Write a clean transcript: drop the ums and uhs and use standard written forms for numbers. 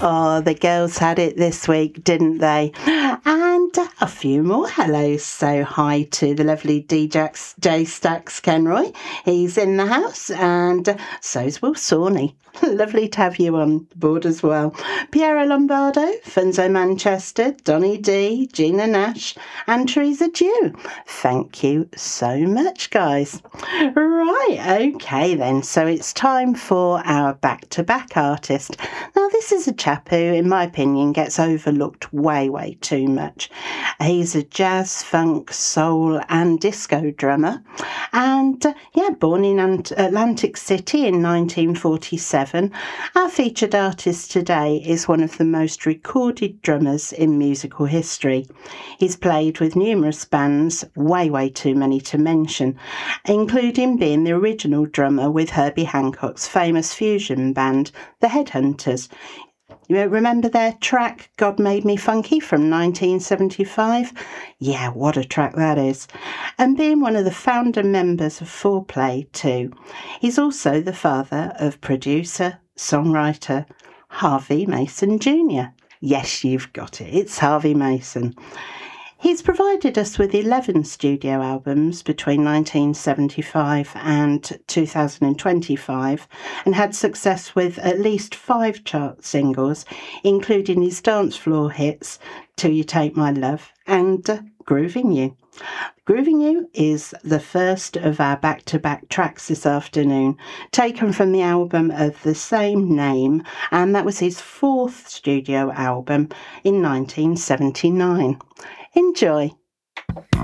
Oh, the girls had it this week, didn't they? And a few more hellos. So hi to the lovely J Stacks Kenroy. He's in the house, and so's Will Sawney. Lovely to have you on board as well. Piero Lombardo, Funzo Manchester, Donny D, Gina Nash, and Teresa Dew. Thank you so much, guys. Right, okay then. So it's time for our back-to-back artist. Now, this is a chap who, in my opinion, gets overlooked way too much. He's a jazz, funk, soul and disco drummer. And, born in Atlantic City in 1947. Our featured artist today is one of the most recorded drummers in musical history. He's played with numerous bands, way too many to mention, including being the original drummer with Herbie Hancock's famous fusion band, The Headhunters. You remember their track, God Made Me Funky, from 1975? Yeah, what a track that is. And being one of the founder members of Foreplay too. He's also the father of producer, songwriter, Harvey Mason Jr. Yes, you've got it. It's Harvey Mason. He's provided us with 11 studio albums between 1975 and 2025 and had success with at least 5 chart singles, including his dance floor hits, Till You Take My Love and Grooving You. Grooving You is the first of our back-to-back tracks this afternoon, taken from the album of the same name, and that was his 4th studio album in 1979. Enjoy.